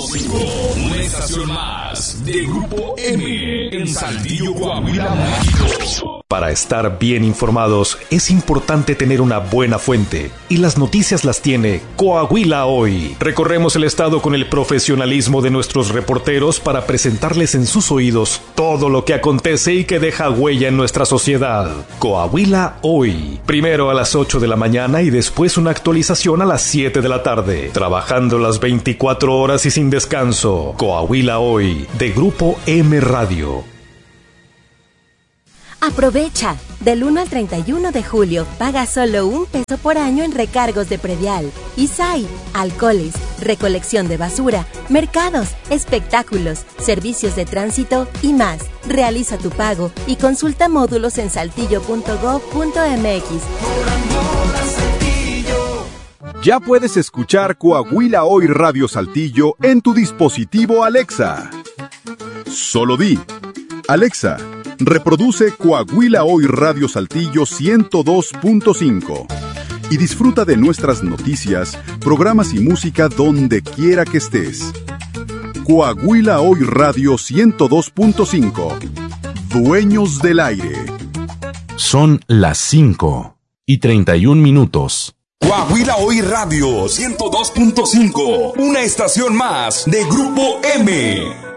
102.5, una estación más de Grupo M en Saltillo, Coahuila, México. Para estar bien informados es importante tener una buena fuente, y las noticias las tiene Coahuila Hoy. Recorremos el estado con el profesionalismo de nuestros reporteros para presentarles en sus oídos todo lo que acontece y que deja huella en nuestra sociedad. Coahuila Hoy. Primero a las 8 de la mañana y después una actualización a las 7 de la tarde. Trabajando las 24 horas y sin descanso. Coahuila Hoy, de Grupo M Radio. Aprovecha. Del 1 al 31 de julio, paga solo $1 por año en recargos de predial, ISAI, alcoholes, recolección de basura, mercados, espectáculos, servicios de tránsito y más. Realiza tu pago y consulta módulos en saltillo.gov.mx. Ya puedes escuchar Coahuila Hoy Radio Saltillo en tu dispositivo Alexa. Solo di: Alexa, reproduce Coahuila Hoy Radio Saltillo 102.5 y disfruta de nuestras noticias, programas y música donde quiera que estés. Coahuila Hoy Radio 102.5. Dueños del aire. Son las 5:31. Coahuila Hoy Radio 102.5, una estación más de Grupo M.